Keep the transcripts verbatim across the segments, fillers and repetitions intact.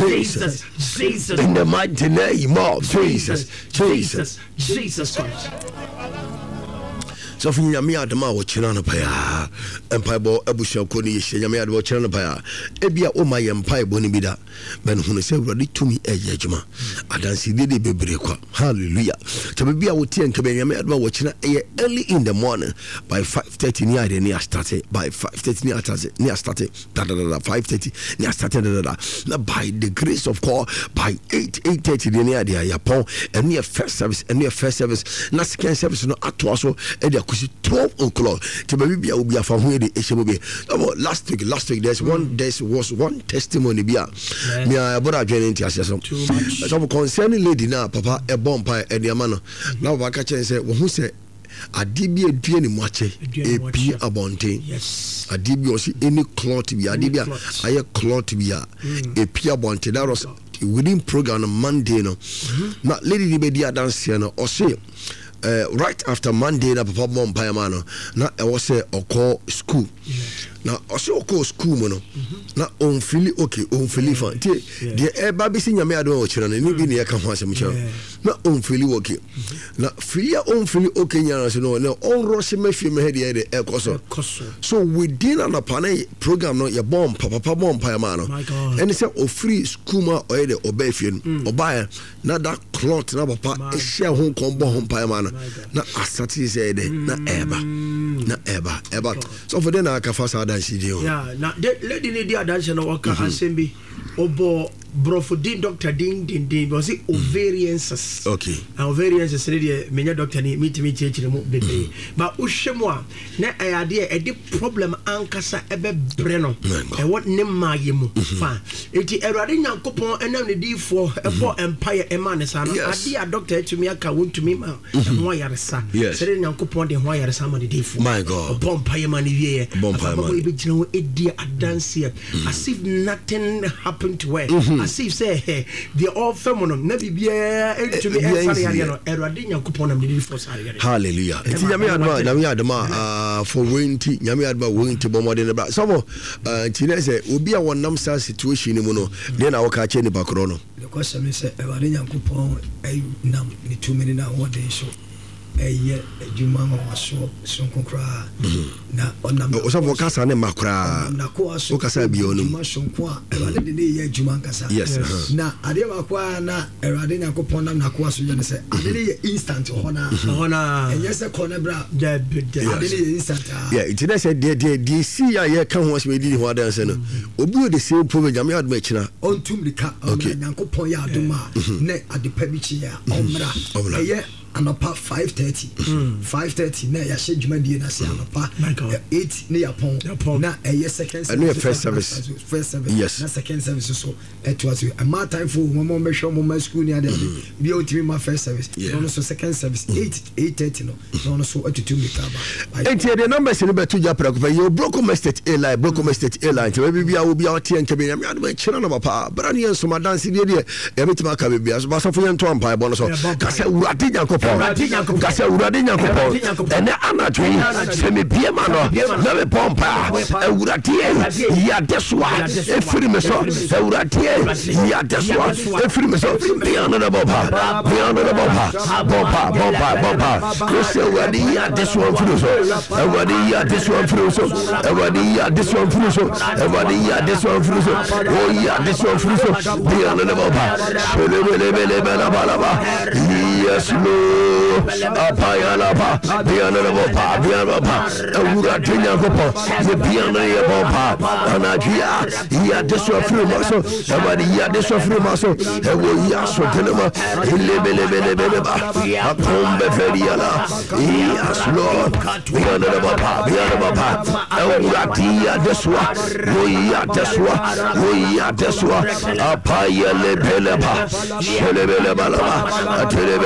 Jesus, Jesus. In the mighty name of Jesus, Jesus, Jesus Christ. So for Yami Adama or Chinana Paya, Empire Abusha Koni, Yami Adwa China Paya, Ebia O my empire bonibida, Ben Hunese ready to me a judgment. I don't see the baby. Hallelujah. To be a Wuti and Kabaya Adwa watching early in the morning by five thirty near the near started, by five thirty near started, near started, five thirty near started. By the grace of God, by eight, eight thirty near the Yapon, and near first service, and near first service, not second service, no at also, and twelve o'clock to baby will be a family last week last week there's one there was one testimony bia me about a joining some some concerning lady now papa a bomb pie and the man now I catch and say who say Adibia Duane Moche, a P abonte. Yes. Adibia see any cloth be Adibia, I cloth be a P abonte. That was within program on Monday. No, now Lady Media dance or say. Uh, right after Monday, na papa bomb payamano. Na I was say call school. Na also call school mono. Na on fili okay, on fili fan. The air baby sing ya me adon ochira na ni bi na yaka ho asem cha. Na on fili okay. Na fili on fili okay nya so no. Na on rush me fi me head here the air koso. So within an apane program no ya bomb papa bomb payamano. And say o free school ma o de obey fi no. Oba na that cloth na papa e share ho kombo ho payamano. Na asati say de na eba na eba eba so for then I can fast adansi dey yeah na the lady need the adansi na waka asembi obo brofo din doctor din din din was it ovarian cysts okay and ovarian cysts dey menya doctor ni meet me chechire mu bebe but uhwemu a na ayade e de problem ankasa ebe bre no e what ne maye mu fa enti erade nyankopon enam ne difo ebo empire e man sa no ade a doctor to me aka won't me ma ho yaresa sere nyankopon de ho yaresa ma ne difo my god bomb empire man wie empire man e be gina wo edi adanse as if nothing happened to her as if say hey, the all feminine na bibia to me answer no erade nyankopon na me for sare hallelujah enti nyame adma nyame adma ah for winti nyame adma winti bomode ne bra so enti na say obi a wonam sa situation mu no then na wo ka che ni bakro no because me say erade nyankopon ay nam ni two minutes na wo dey so eye adwuma ma waso sonkokra na onam o so kasa ne makra na ko aso o kasa bi onum ma sonko a erade de ne ye adwuma kasa yes na ade ba kwa na erade nyakopon nam na ko aso je ne se ade ye instant hona hona enye se kona bra da ade ye instant yeah it dey say dey dey dey see ya ye kan ho so di ho adan se no obi o de say problem jam ya adma china on tumrika nyakopon ya aduma ne ade pa bi chi ya omra eye anapa five thirty five thirty na ya she djuma die na se anapa eight na ya pon na eye second service first service first service yes na second service so it was a my time for mo mo show mo school ni ade bi o timi ma first service no so second service eight eight thirty no no so atutu mi ka ba enti the numbers ni betu ja pra ko you Brocom Estate airline Brocom Estate airline te bi bia wo bia o tie nke be ya me ade chira na papa bra ni enso ma dance die die e betima ka be bia so ba so fo yento ampa e bo no so ka se urade nyankopon kase urade nyankopon ene anatwi se me bie ma no na me pompa urade ya deswa e firi me so urade ya deswa e firi me so bia no boba bia no boba boba boba boba kase urade ya deswa firi so urade ya deswa firi so urade ya deswa firi so urade ya deswa firi so oh ya deswa firi so bia no boba bele bele bele bala bala yes no apaya pa piano no pa piano pa ura tinya ko pa ye piano ye pa ana dia ya de so free maso everybody ya de so free maso e wo ya so telema le bele bele bele ba apombe feriala ya slow piano no pa piano pa ura dia de so wo ya de so wo ya de so apaya le bele ba le bele bala ba tele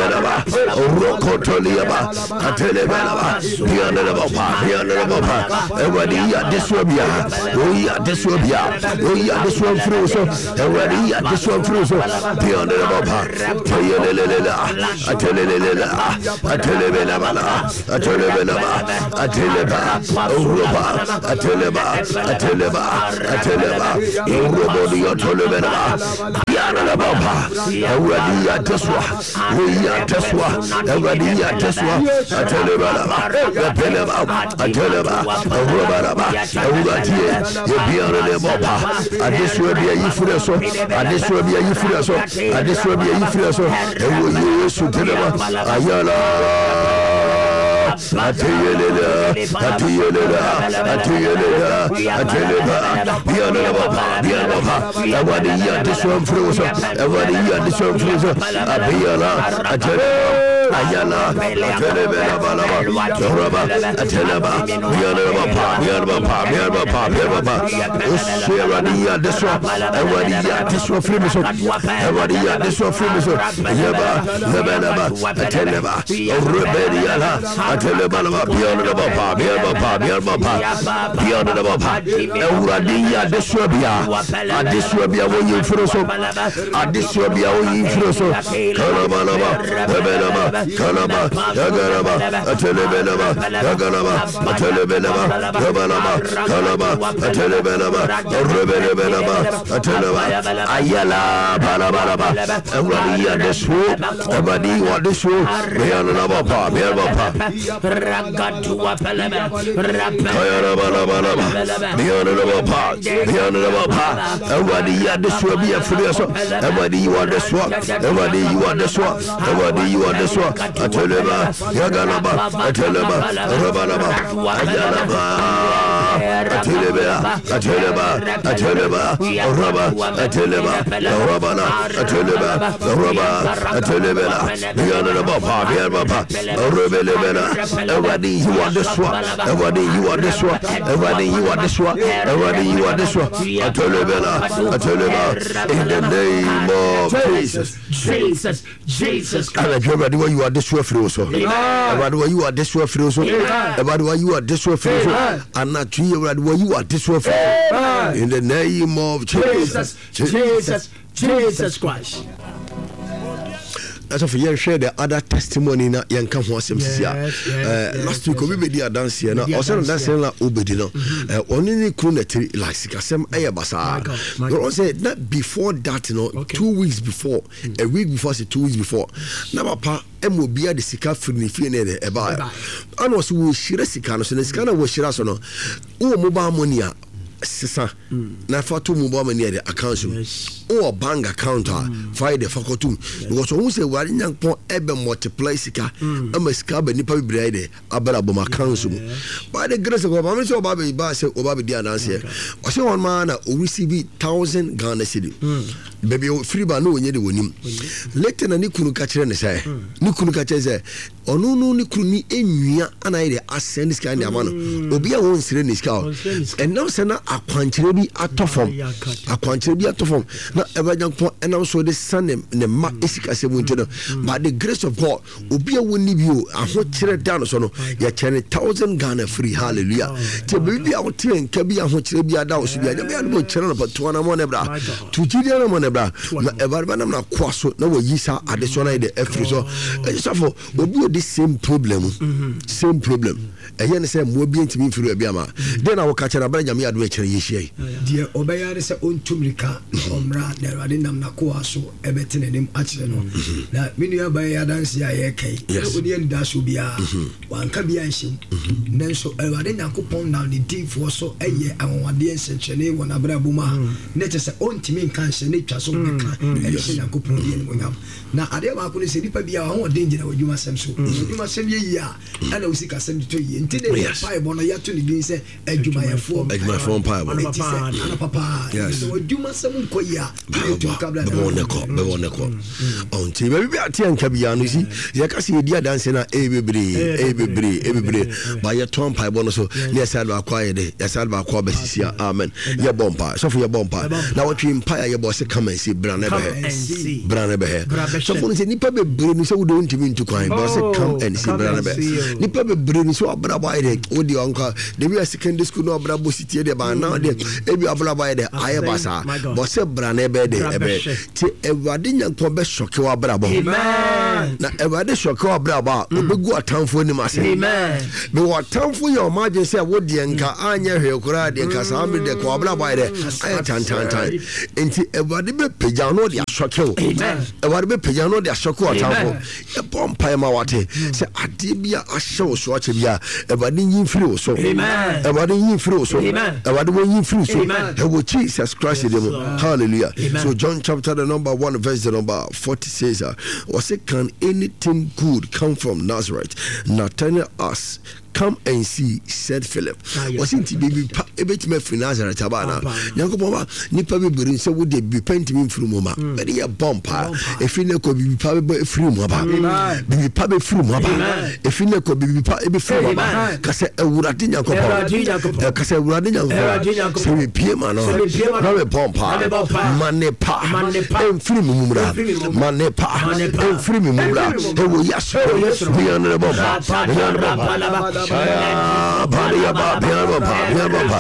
Atelebelaba, Rokotoliaba, Atelebelaba, Pianelaba, Pianelaba, everybody at this one, we at this one, we at this one through, so everybody at this one through, so Pianelaba, Pianelela, Atelela, Atelebelaba, Atelebelaba, Ateleba, Uruba, Ateleba, Ateleba, Ateleba, Urubodi, Atelebelaba, Pianelaba, everybody at this one, we at this one, everybody at this one, Atelebelaba, Ateleba, Ateleba, Uruba, Urati, Pianelaba, and this will be a Yifreso, and this will be a Yifreso, and this will be a Yifreso, and we use to deliver Ayala. Atiyelele, atiyelele, atiyelele, atiyelele. Pianelaba, pianelaba. Everybody here, this one froze. Everybody here, this one froze. Apiyala, atiyelele. Ayala, Atelebela, Balaba, Yoraba, Ateleba, Pianelaba, Pianelaba, Pianelaba, Pianelaba. Usherania, this one. Everybody here, this one famous. Everybody here, this one famous. Yaba, Lebelaba, Ateleba, Rebelliala, Ateleba, Pianelaba, Pianelaba, Pianelaba, Pianelaba, Euradia, this will be a, this will be a way you froze. A this will be a way you froze. Kalabalaba, Rebelaba. Kalaba, Yagaraba, Atelebelaba, Yagaraba, Atelebelaba, Yabalaba, Kalaba, Atelebelaba, Rebelebelaba, Ateleba, Ayala, Balabalaba, everybody at this room, everybody what this room, Rihanna, Papa, Rihanna, Ragatua, Kayana, Rihanna, Papa, Rihanna, Papa, everybody at this room, be a free, everybody you want this one, everybody you want this one, everybody you want this one. Ateleba, Yagalaba, Ateleba, Rabalaba, Ayalaba, Ateleba, Ateleba, Ateleba, Raba, Ateleba, Rabana, Ateleba, Raba, Atelebela, Yanaba, Yanaba, Rebelebela, everybody you are this one, everybody you are this one, everybody you are this one, everybody you are this one, Atelebela, Ateleba, in the name of Jesus, Jesus, Jesus Christ. Everybody you are this way free so. Everybody you are this way free so. Everybody you are this way free so. And not three everybody you are this way free. In the name of Jesus, Jesus, Jesus Christ. As of you share the other testimony na yanka ho asem sia. Eh last week we be dia dance here na also dance na obedi no. Eh oni ni kru na tiri like sikasem eye basa. You say that before that you know okay. two weeks before, mm. a week before say two weeks before. Na papa emo bia de sika firi ni fie na e ba. Ana wo so wo shire sika no so na sika na wo shira so no. Wo mobile money a sisa na fatu mobile money the account or bank account find the faculty because who say wari nyankpon ebe multiply sika ama sika ba nipa bibira de abara bom account by the grace of God am say oba be ba say oba be dia dance here o say one man na o receive one thousand Ghana cedi baby free ba no onye de wonim later na ni kunu ka kire ne say ni kunu ka kire say onu no ni kunu ni enwia ana ide ascend sika ndi amano obi a won sire ni sika and now say na akwankyere bi atofom akwankyere bi atofom na ebajanko enam so de sane ne ma esika se mu ntino by the grace of God obi a woni bi o aho kyere dan so no ya kyere one thousand Ghana free hallelujah te bi a wote nka bi aho kyere bi ada so bi ya me kyere no pato na mo ne bra tujidi na mo ne bra na ebarba na na kwaso na wo yisa ade so na de afri so esafo obi o the same problem same problem eya ne say mo bi ntimi mfiri abi ama den na wo ka kyere ba nyame ado e kyere yehie die obeya ne say ontumrika omra na rade nam na ko aso ebetene nim akire no na menu aba ya dance ya ye kai odi en da so bia wanka bia nhim nenso rade nyankopon na ne di fo so eye anwade ensenchene wona bra buma ne che say ontimi nkan hye ne twa so meka e hye nyankopon di en monyam na ade ba ko ne se dipa bia ho de ngina wadwuma sem so wadwuma sem ye ya ana usika sem to ye ntide pa e bono ya to ne din se adwuma ye fo adwuma fo pie bo ana papa yes so duma sem ko ya bebo ne ko bebo ne ko on ti be bi ati anka bia no si ye ka se ye dia dance na e bebre e bebre e bebre ba ye ton pie bo no so ne sa do akwa ye de ye sa do akwa ba sisia amen ye bompa so for ye bompa na what we empire ye bo se come and see brand be he brand be he so for say nipa bebre ni so we don't ntimi ntu kwan ba se come and see brand be nipa bebre ni so abra ba ye de odi onka de bi secondary school no abra bo sitie de ba na de e bi abra ba ye de aye basa bo se brand be de e be ti ewade nyankon be shoke wa abra bo amen na ewade shoke wa abra ba obegu atamfo ni ma se amen be wa atamfo ye o ma je se wo de nka anya hwe kura de nka sa me de ko abra ba ye de aye tan tan tan enti ewade be peja no de shoke wo amen ewade be peja no de shoke wa atamfo e bompa ma wate se ade bia ahye wo so ache bia ewade yin firi wo so amen ewade yin firi wo so amen ewade wo yin firi so e wo Jesus Christ de mo hallelujah so John chapter the number one verse the number forty says uh, was it can anything good come from Nazareth? Nathanael asked, come and see, said Philip. Wasn't it baby a bit me from Nazareth abana Yankopoma nipa be bring so would be painting from mama very a bumper if you could be probably free mama be probably free mama if you could be probably free mama cause a wuratin Yankopoma cause a wuratin Yankopoma so we pay man no bumper manepa and free mumura manepa and free mumura e wo yaso we on the bumper Badia Babiaba Babiaba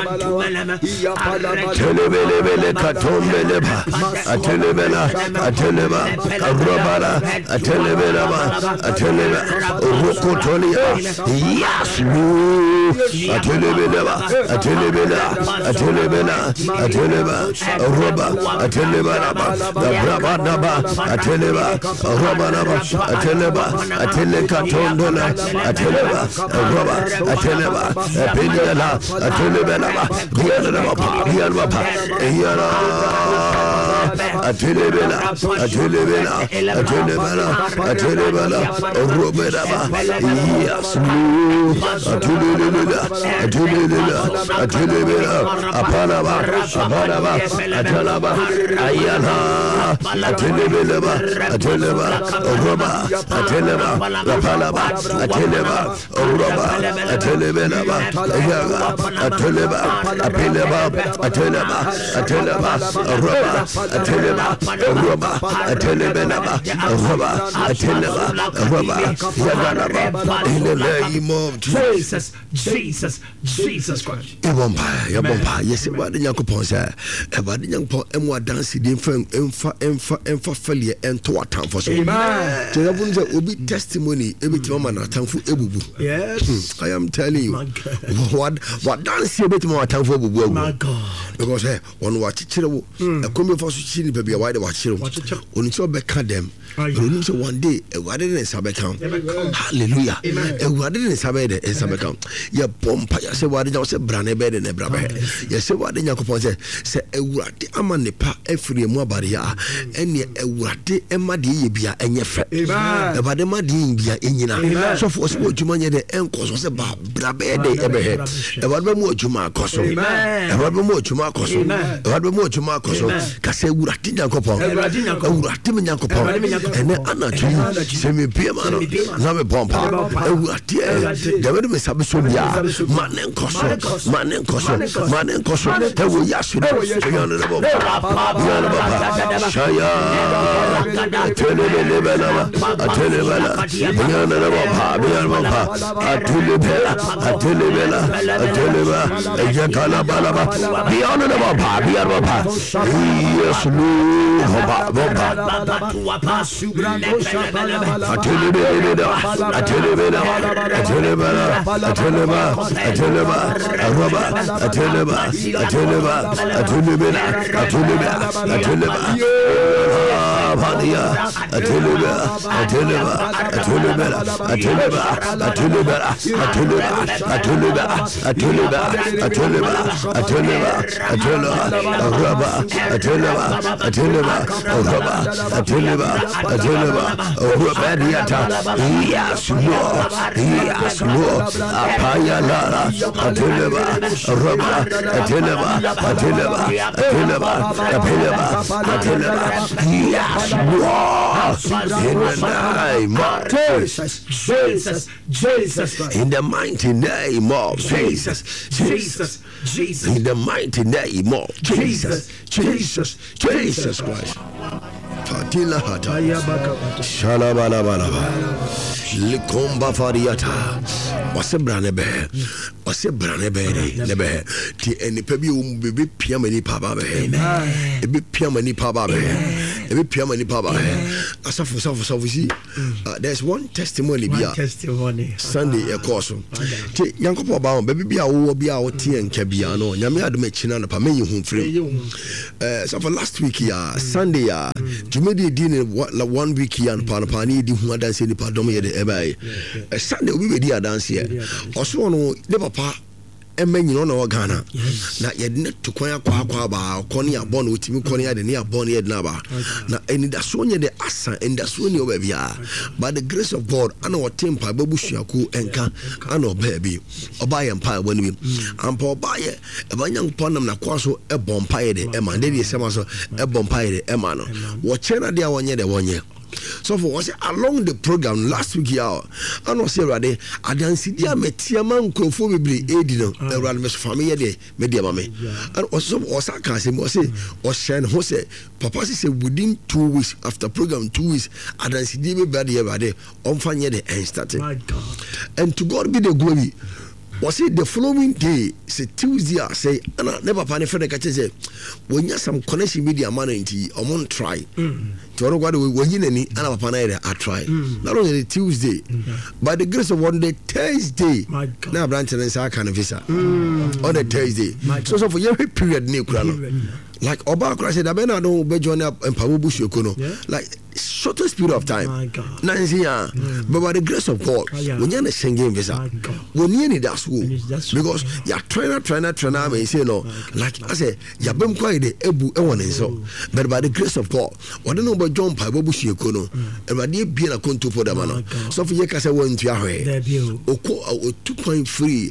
Telebele Katombeleba Atelebela Ateleba Robara Atelebela Ateleba Rokotolia Yes Atelebela Atelebela Atelebela Ateleba Roba Ateleba Braba Daba Ateleba Roba Ateleba Atelekatondola Ateleba Roba, Ateleba, Ateleba, Ateleba, Gianaba, Gianaba, Giana, Atelebela, Atelebela, Atelebela, Atelebela, Robedaba, yes, Atelebela, Atelebela, Atelebela, Apanaba, Apanaba, Atalaba, Ayana, Atelebela, Ateleba, Roba, Ateleba, Apalaba, Ateleba, Roba, Atelebela, Ayaga, Ateleba, Apeleba, Ateleba, Ateleba, Roba, Ateleba, Roba, Atelebela, Roba, Ateleba, Roba, Yaganaba, in the name of Jesus, Jesus, Jesus Christ. Ebompa, Ebompa, yes, what the Yankopon say, about the young pon, and what dancing in front, Emfa, Emfa, Emfa, failure, and to what time for so. Amen. There will be testimony every time and a time for Ebu. Yes, I am telling you. What what dance a bit more time for Ebu. My God. Because eh, one watch it, a come for Chini, baby, a wide watch it. Only so back at them. You know, one day, a wedding in Sabacam. Hallelujah. A wedding in Sabed in Sabacam. Ya pompa, ya say what is a brand bed and a brabbe. Ya say what the Yakopon say, a wati amanepa, every more barrier, and a wati emadi bia and your fat. About the madi bia in so for what you money the encos was about brabbe de ever head. About more Juma Cosso. About more Juma Cosso. About more Juma Cosso. Case Uratina Copon. Uratim Yakopon. And then Anna to semi Piamano, Name Pompa, Uratia, the very Sabsuya, Manen Cosso, Manen Cosso, Manen Cosso, they will Yasu, Shaya, Telebela, Telebela, Bianaba, Bianaba, Atulibela, Atulibela, Atulibela, Yakalaba, Bianaba, Bianaba, yes, Luba, Boba. Atelebela, Atelebela, Atelebela, Ateleba, Ateleba, Aroba, Ateleba, Ateleba, Atelebela, Ateleba, Ateleba, Aya, Ateleba, Ateleba, Ateleba, Ateleba, Ateleba, Ateleba, Ateleba, Ateleba, Ateleba, Ateleba, Ateleba, Raba, Ateleba, Ateleba, Raba, Ateleba, Ateleba, Rabadiata, yes, Lord, yes, Lord, Apaya Lara, Ateleba, Raba, Ateleba, Ateleba, Ateleba, Ateleba, Ateleba, yes, Lord, in the name of Jesus, Jesus, Jesus, in the mighty name of Jesus, Jesus, Jesus, in the mighty name of Jesus, Jesus, Jesus Christ. Fatila hata shalabala balaba likomba fariata wase brane be wase brane be ne be ti enipa bi o be pia mani papa be e be pia mani papa be e be pia mani papa asafo asafo asafo si there's one testimony bia testimony Sunday e course ti yankopo ba be bia wo bia wo tie nka bia no nyame adom china na pa me hu frem eh so for last week ya Sunday ya jumedi di ne one week ya pa pa ni di hu adanse ni pa dom ye de ebai Sunday obi be di adanse ye oso no de papa emenyi no na Ghana na ye de to kwan akwa akwa ba koni abon no timi koni ya de ne abon ye de na ba na eni da so nye de asa eni da so ni oba bia by the grace of God ana o tempa babusuaku enka ana oba bi oba ye mpa wani bi ampa oba ye ebanya nponam na kwaso e bompa ye de e ma de sema so e bompa ye de e ma no wo chena de awonye de wonye. So for was along the program last week ya and was already adansi dia metia man krofo bebre edi no everyone me family de media mame and also was aka say was say o share no say papa say within two weeks after program two weeks adansi dia be bad everybody on fanye de and started. My God. And to God be the glory. Was it the following day, say Tuesday, I say, and I never panic for the catch. Say, when you have some connection media man into, I won't try. To know what we in any, and I'm I try. Not only the Tuesday, by the grace of one day, Thursday. Now, branch and I kind of visa on a Thursday. So, so for every period, new crown. Like Obama said, I mean, I don't be join up and Pabubush Yokono. Like shortest period of time. My God. Nancy, mm. But by the grace of God, oh, yeah. When you're in a singing visa, when you need that school, because you're trainer, trainer, trainer, and you say no, like I say, you're being quite the Ebu Ewan and so. But by the grace of God, what I know about John Pabubush Yokono, and by the being a conto for the man. So for you, I say, one to your way, or two point free,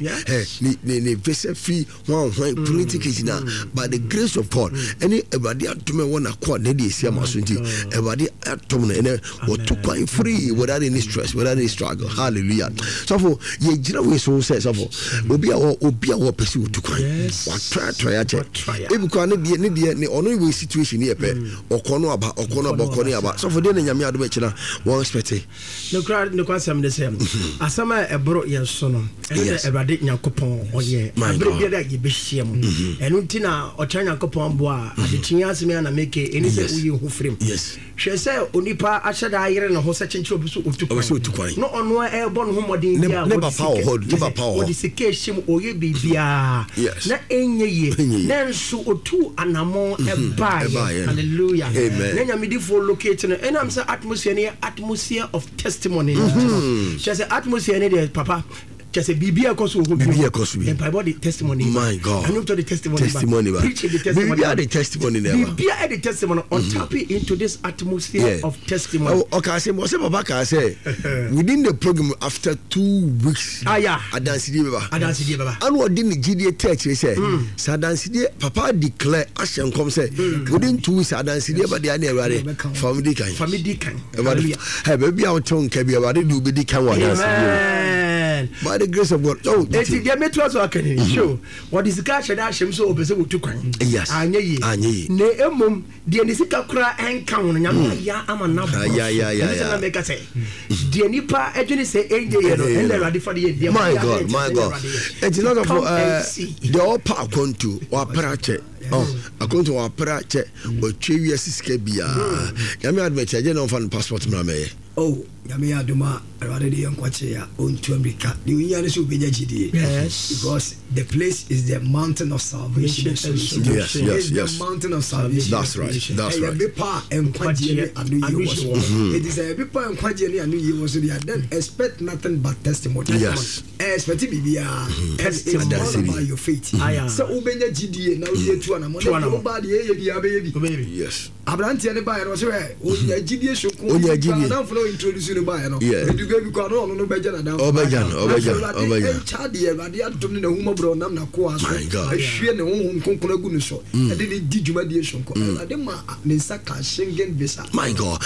the visa fee, one political now, by the grace of God. Any everybody to me one accord lady see my sunti everybody to me and what took quite free without any stress without any struggle. Hallelujah. So for ye jira we so say so for obi a obi a pursue to quite what try try try e bi kwa ne die ne die ne ono we situation here pe okono aba okono aba okono aba so for dey na nyame ado be kina one expect no crowd no kwasam the same asama ebro ye so no e everybody nyakopon oye abro bi da ye be hiem enu ntina o try nyakopon adetia aseme na make any say we hu frame yes hwe say onipa aheda ayere no ho se chenche obuso otukwan no ono e bon ho modin dia never power hold never power odi sike him oye bibia na enye ye na nso otu anamo e bai hallelujah na nyamedi for locate no and am say atmosphere ne atmosphere of testimony she say atmosphere ne the papa just a bibia koso bibia koso and by body testimony. My God, I know to the testimony testimony preaching the testimony bibia the testimony never bibia the testimony on tap into this atmosphere of testimony. Okay, I say mo say papa ka say within the program after two weeks ah yeah adansi die baba adansi die baba and what did the G D A church say say adansi die papa declare ashen come say within two weeks adansi die baba dey na family kan family kan hey baby I want to nka bia baba do be di kan wa adansi by the grace of God. Oh, it's the metro so can show what is catch that shame so obese wotu kwan. Yes. Anye ye. Anye ye. Ne emom de ni sika kura enka won nyam ya ama na bo. Ya ya ya ya. Na make say. De nipa edwene say enje ye no and the ready for the day. My God, my God. It's not of uh the all park kontu wa prache. Oh, akonto wa prache o twe wi asisika bia. Ya me admit je no fan passport mra me. oh nyame adoma awade de yankwache ya onto America the unya so be G D. Yes, because the place is the mountain of salvation. Yes, yes, yes, yes. The mountain of salvation. That's right. That's right. Every pa enkwaje anu ye was. It is every pa enkwaje ni anu ye was. Then expect nothing but testimony. Yes. Expect bibia. Testimony about your faith. So ubenya G D na uye tu ana mo na ba de ye bi abebi. Yes. Abrante ne ba ye no so e o G D shoko. O G D. Na follow introduce you ba ye no. Yeah. You go because no no beja na down. Obeja, obeja, obeja. Chadi e rade adom ne huma bro nam na ko aso. Ahwe ne honhom konkon agu ne so. E de ne di dwuma die shonko. Ade ma ne saka Schengen visa. My God.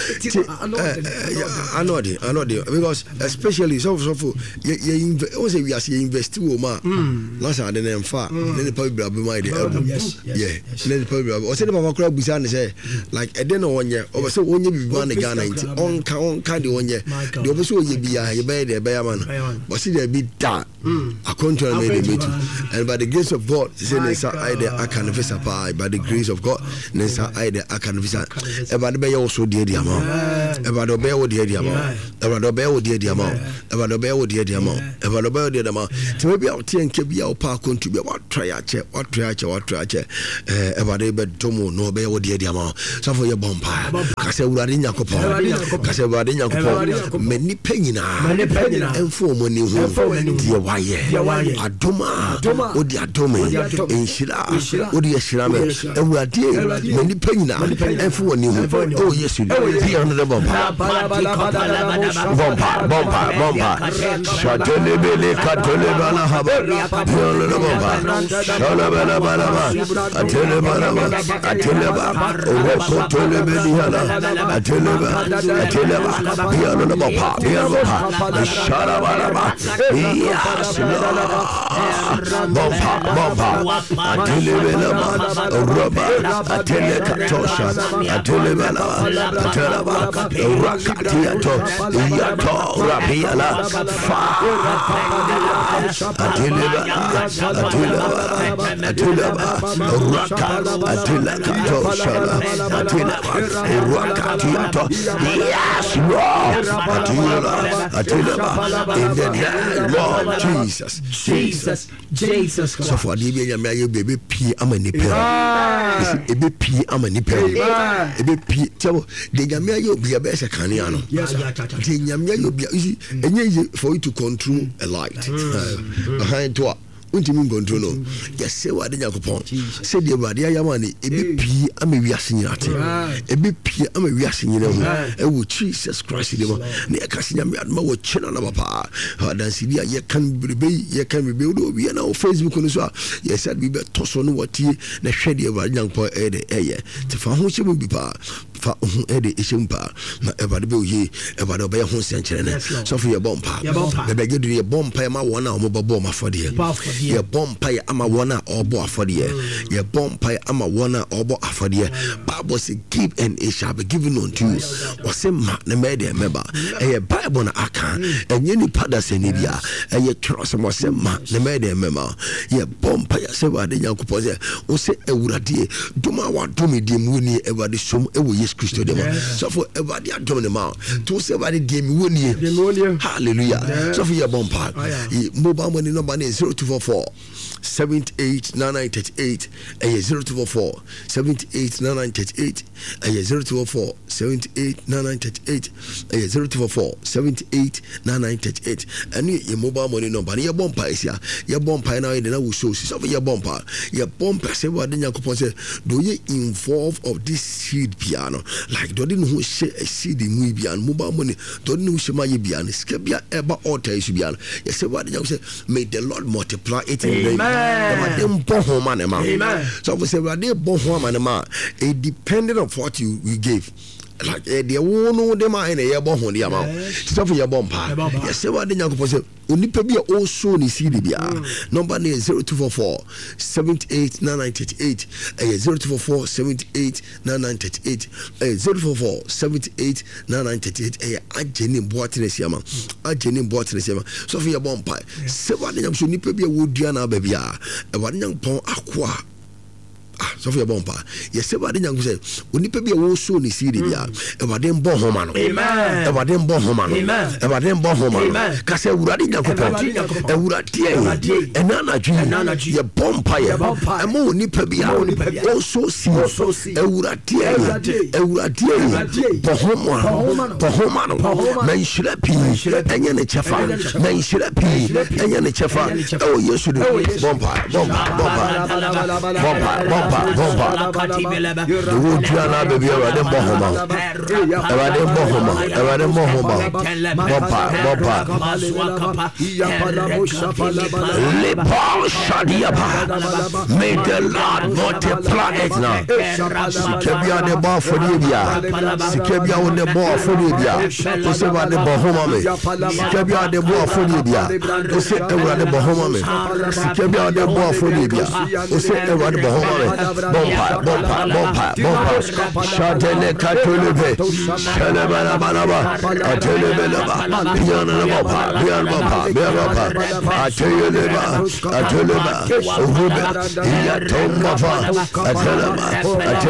I know it. I know it because especially so so for you you say we are saying invest wo ma. Last time they name fa. Then the people be my the album. Yes. Yeah. Then the people o say the papa kra busa ne say like e de no wonye. O say wonye bibi one Ghana nti. On ka on ka de wonye. The obo so ye bia ye be de be ya man. But see there be that. According to the meeting. And by the grace of God, say nesa I the akan visa pa by the grace of God. Nesa I the akan visa. Eba de be also de dia ma. Eba de be wo de dia ma. Eba de be wo de dia ma. Eba de be wo de dia ma. Eba de be wo de dia ma. Ti be bia o tie nke bia o pa contribute what try a che, what try a che, what try a che. Eh eba de be domo no be wo de dia ma. So for your bompa. Ka se urade Nyankopon. Ka se urade Nyankopon. Meni penyina. Meni penyina. Enfo mo ni hu. Die waye. Adoma. Odi adoma. Enshira. Odi eshira me. Urade meni penyina. Enfo ni hu. Oh yes you. Be on the bompa. Bompa, bompa, bompa. Shatele bele katele bala haba. Be on the bompa. Shala bala bala ba. Atele bala ba. Atele ba. Oko tele beli hala. Atele ba. Atele ba. Be on the bompa. Be on the bompa. Shala bala ba. Yes, Lord. Bompa, bompa. Atele bala ba. Roba. Atele katosha. Atele bala ba. Atele ba. Rakatiato. Yato. Rabiala. Fa. Atele ba. Atele ba. Atele ba. Raka. Atele katosha. Atele ba. Rakatiato. Yes, Lord. Atele. Atele ba. In the name of Jesus. Jesus. Jesus. So for the baby, I'm a baby P. I'm a nipper. A baby P. I'm a nipper. A baby P. Tell the Yamia you'll be a best caniano. Yes, the Yamia you'll be easy and easy for you to control a light behind to Untimin control. Yes, say what the Yakupon said the Radia Yamani, a bit P. I'm a reaction at a bit P. I'm a reaction, you know. Oh, Jesus Christ, you know. Near Cassiam, my channel of a pa. Then see, ye can be, ye can rebuild. We are now Facebook on as well. Yes, I'd be better toss on what ye, the shady of a young boy, eh, eh, to find who she will be pa. Fa ede ishimpa na everybody be ye everybody be ho senkyere ne so for your bompa the be gedu ye bompa ma wona o mo bobo ma fode ye bompa ye ama wona obo afode ye ye bompa ye ama wona obo afode ye Bible say give and it shall be given unto you o say ma na me de meba e Bible na aka enye ni pada se ne bia e ye trust mo say ma na me de mema ye bompa ye se wa de Nyankopon say o say ewurade duma wa dumi de mu ni ewade som ewo ye Christo dem so for everybody adom them out to say everybody dem woni hallelujah so for your bompa mobile money number is zero two four four seven eight nine nine three eight and zero two four four seven eight nine nine three eight and zero two four four seven eight nine nine three eight and zero two four four seven eight nine nine three eight and your mobile money number your bompa is here your bompa now in the now show so for your bompa your bompa say what the Yakupon say do you involve of this seed piano like do didn't who share a seed in we piano mobile money don't know shema ye piano skebia eba altar is piano you say what the say may the Lord multiply it in the Amen. Amen. So we say we are there born home it depending on what you, you gave. Like eh, the one who them are in a year born on the amount. Stop for your bompa. Yes, say what the Yakupon say. Only be also ni C D B number is zero two four four seven eight nine nine three eight and zero two four four seven eight nine nine three eight and zero four four seven eight nine nine three eight and Ajeni Boatines Yama Ajeni Boatines Yama so for your bompa say what the Yam so nipa be a wood diana baby a one young pon aqua so for bompa yes everybody nyangu say onipa bi a wo so ni siri bia everybody mbo homa no amen everybody mbo homa no everybody mbo homa no ka say urade nyakopo urade ena na dwi ye bompa ye ema onipa bi a wo so si urade urade bohoma bohoma no na nshira pi enye ne chefa na nshira pi enye ne chefa oh yesu bompa bompa bompa bompa bompa bompa the wood yana baby everybody bohoma everybody bohoma everybody bohoma bompa bompa le Paul Shadiaba may the Lord multiply it now sikebia de ba foribia sikebia on the ball foribia to say about the bohoma me sikebia de ball foribia to say about the bohoma me sikebia de ball foribia to say about the bohoma me bompa bompa bompa bompa shadele katulebe shalabala balaba atelebelaba yana bompa yana bompa bompa ateleba ateleba uhuba ya tomba ateleba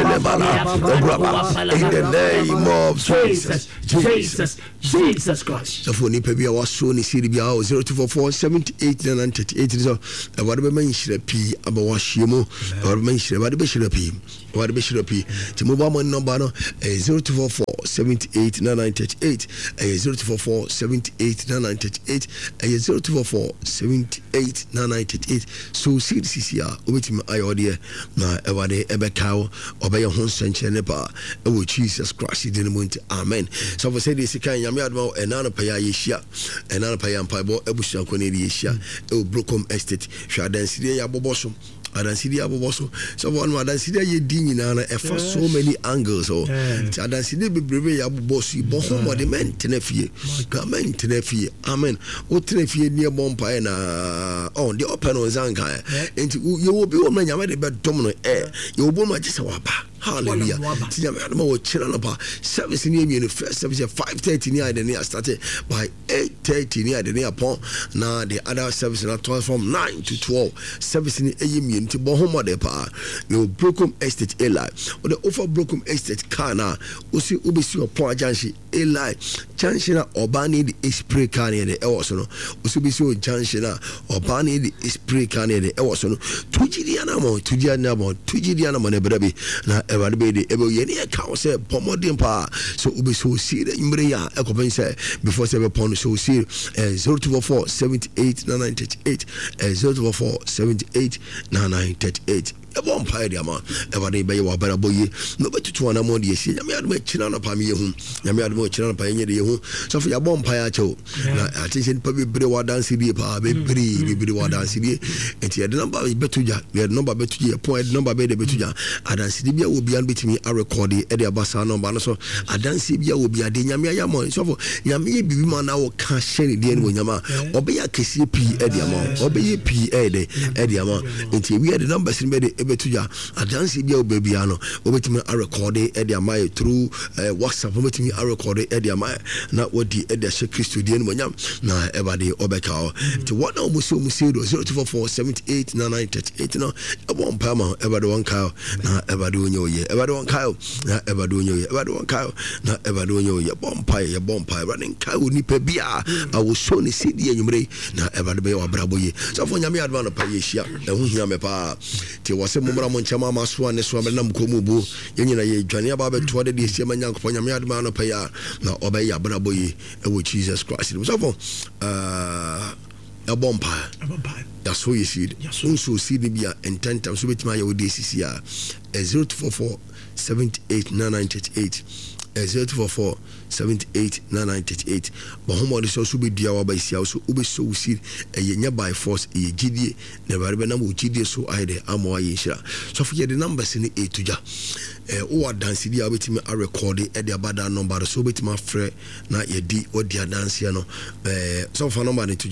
ateleba in the name of Jesus Jesus Jesus Christ. So for nipa bia waso ni siri bia zero two four four seven eight nine three eight so e wade be manhira pi aba wahyiemu e wade manhira wade be hira pi wade be hira pi ti mobile number no zero two four four seven eight nine three eight zero two four four seven eight nine three eight zero two four four seven eight nine three eight so siri sisia obetim ayode na e wade e be kawo obeye ho nsenche ne pa e wo Jesus Christ din mo nti amen. So for say this kan me adma enana paya yeshia enana paya mpaibo ebusuan ko ne yeshia e Brocom Estate hwa danside ya boboso adanside ya boboso so one adanside ye di nyina na e for so many angles so adanside bebrebe ya boboso bo homo de mentene fie government tene fie amen o tene fie ni bompa na on the open on zanka enti ye wo bi wo na nyame de be dom no e ye wo bo ma gise wa ba hallelujah ti nyame adama wo chira no ba service ni emi no first service five thirty ni ade ni started by eight thirty ni ade ni upon na the other service na twelve from nine to twelve service ni eyemi nti bo homo de pa no Brocom Estate Eli o the offer Brocom Estate kana o si obesi opon ajanshi Eli junction na obani the spray can de e wo so no o si obesi o junction na obani the spray can de e wo so no tujidi ana mo tujidi ana mo tujidi ana mo ne brabe na everybody be the ebe ye ne ka say pomodin pa so obesi o si de imre ya e ko ben say before say be pon so si zero two four four seven eight nine three eight zero two four four seven eight nine three eight e bon pa dia ma e ba de be wa bara boye no betutu ana mo de esi nyame adom china na pa me hu nyame adom china na pa nye de hu so for ya bon pa ya cho na attention pa be bre wa dance die pa be bre be bre wa dance die enti e de number betuja e de number betuja point number be de betuja adanse die bia obi an betimi a record e de abasa number no so adanse bia obi ade nyame ya mo so for nyame ye bibi ma na wo ka share die ni nyama obe ya kesi p e de ama obe ye p e de e de ama enti we de numbers be de ebetuja adanse bia obebi ano obetimi a record e de ama through uh, WhatsApp obetimi a record e de ama na wodi e de she Kristo die ni nyam na everybody obeka o ti what na omusi omusi do zero two four four seven eight nine three eight no e bon pa ma everybody one ka na everybody onyo ye everybody one ka na everybody onyo ye everybody one ka na everybody onyo ye bon pa ye bon pa running ka oni pa bia a wo so ni sidi enyumre na everybody be wa brabo ye so for nyame adva no pa ye hia e hu hia me pa ti wo se mumra mo nchama ma so ane so na mkomu bu yenyina ye dwane aba beto de de sia manya nkopɔ nyame adva no pa ya na obe ya brabo ye e wo Jesus Christ so for uh a bompa ya so ye seed so seed bia intenta so betima ya wo de sisia zero two four four seven eight nine nine three eight zero two four four seven eight nine nine three eight but homo de so so be dia wa ba sia so ube so seed enya by force e gidie na bare be na mo gidie so aide amo aye hira so for the numbers ni e tuja eh o dance dia betimi a record e de abada number so betimi afre na ye di o dia dance no eh so for number ni tuja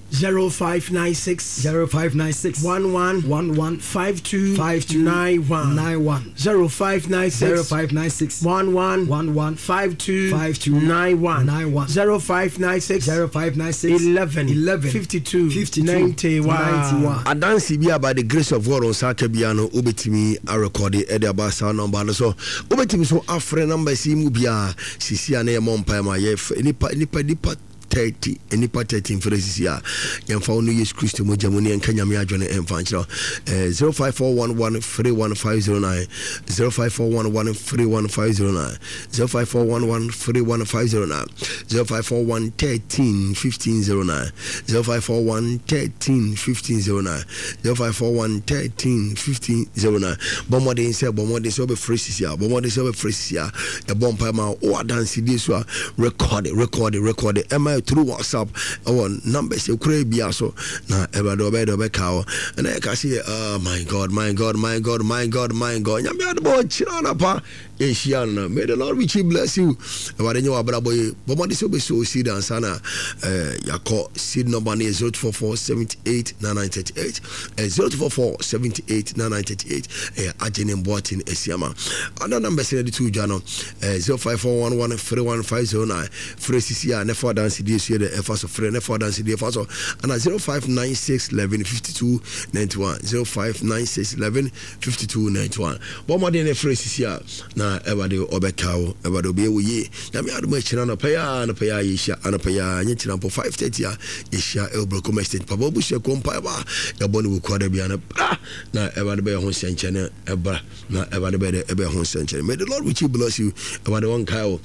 zero five nine six zero five nine six one one one one five two five two nine one nine one zero five nine six zero five nine six one one one one five two five two nine one nine one zero five nine six zero five nine six eleven eleven fifty two fifty two ninety one. Adansi bi by the grace of God on Saka Biano ubetimi a record e de aba sa number no so ubetimi so afre number si mu bia sisi ana ye mompa ma ye nipa nipa nipa thirty enipa thirteen phrases ya yemfa onu Yesu Kristo mo jamuni enka nyame adwene emfa nchira zero five four one one three one five zero nine zero five four one one three one five zero nine zero five four one one three one five zero nine zero five four one thirteen fifteen zero nine zero five four one thirteen fifteen zero nine zero five four one thirteen fifteen zero nine bomode say bomode say be phrases ya bomode say be phrases ya e bompa ma o dance this wa record record record am through WhatsApp on numbers you create bia so na everybody obey obey cow and I can see oh my god my god my god my god my god nyame adbo chira pa Asian may the Lord richly bless you about any abra boy but what is so so seed and sana eh yako seed number is zero two four four seven eight nine nine three eight eh zero two four four seven eight nine nine three eight eh agene boatin esiama other number say the two jano eh zero five four one one three one five zero nine phrases ya never dance this year the efforts of friend never dance the efforts and zero five nine six eleven fifty-two ninety-one zero five nine six eleven fifty-two ninety-one but more than phrases ya na everybody obekawo everybody be we na me adu machina no paya no paya yesha ana paya nyechina po five thirty ya yesha elbro comestate papa bushia kompa ba ya bonu wo kwada bia na na everybody be ho senche na ebra na everybody be be ho senche may the Lord which bless you everybody one kawo